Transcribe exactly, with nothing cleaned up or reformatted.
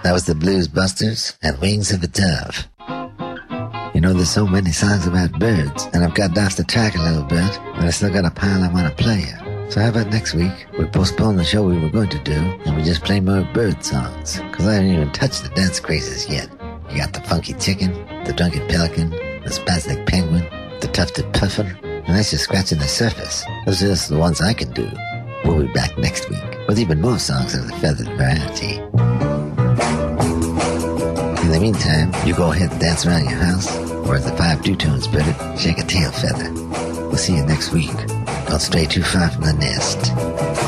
That was the Blues Busters and Wings of a Dove. You know, there's so many songs about birds, and I've got off the track a little bit, and I still got a pile I want to play you. So how about next week, we postpone the show we were going to do, and we just play more bird songs, because I haven't even touched the dance crazes yet. You got the funky chicken, the drunken pelican, the spastic penguin, the tufted puffer, and that's just scratching the surface. Those are just the ones I can do. We'll be back next week with even more songs of the feathered variety. In the meantime, you go ahead and dance around your house, or as the five do-tunes put it, shake a tail feather. We'll see you next week. Don't stray too far from the nest.